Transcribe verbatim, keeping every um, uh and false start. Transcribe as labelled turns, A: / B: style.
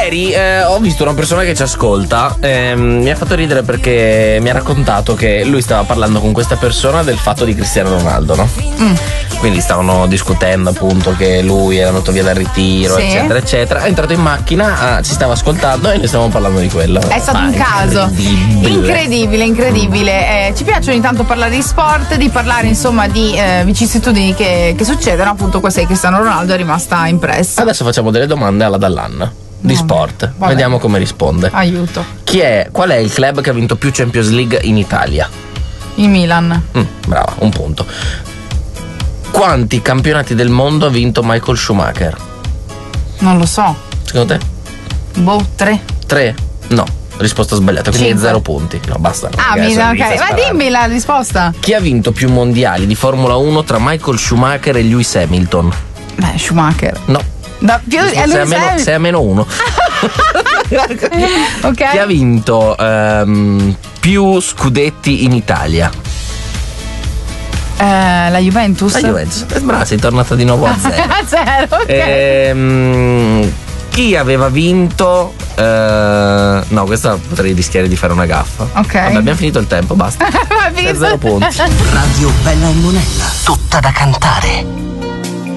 A: Ieri eh, ho visto una persona che ci ascolta, ehm, mi ha fatto ridere perché mi ha raccontato che lui stava parlando con questa persona del fatto di Cristiano Ronaldo, no? Mm. Quindi stavano discutendo appunto che lui era andato via dal ritiro, sì, eccetera eccetera. È entrato in macchina, ah, ci stava ascoltando e noi stavamo parlando di quello.
B: È stato un caso incredibile, incredibile, incredibile. Eh, ci piace ogni tanto parlare di sport, di parlare insomma di eh, vicissitudini che, che succedono. Appunto questa di Cristiano Ronaldo è rimasta impressa.
A: Adesso facciamo delle domande alla Dallan di
B: Vabbè.
A: sport.
B: Vabbè.
A: Vediamo come risponde.
B: Aiuto.
A: Chi è? Qual è il club che ha vinto più Champions League in Italia?
B: Il Milan.
A: Mm, brava, un punto. Quanti campionati del mondo ha vinto Michael Schumacher?
B: Non lo so.
A: Secondo te?
B: Boh, tre.
A: Tre? No, risposta sbagliata, quindi
B: Cinque.
A: zero punti. No, basta.
B: Ah, Milan, ok. Ma dimmi la risposta.
A: Chi ha vinto più mondiali di Formula uno tra Michael Schumacher e Lewis Hamilton?
B: Beh, Schumacher.
A: No.
B: Da più
A: sei, a meno, sei a meno uno.
B: Ok.
A: Chi ha vinto um, più scudetti in Italia?
B: Eh, la Juventus.
A: La Juventus. Eh, brava, sei tornata di nuovo a zero.
B: A zero, ok.
A: Ehm, chi aveva vinto? Eh, no, questa potrei rischiare di fare una gaffa.
B: Ok.
A: Vabbè, abbiamo finito il tempo, basta.
B: Va bene.
A: Zero punti.
C: Radio Bella e Monella, tutta da cantare.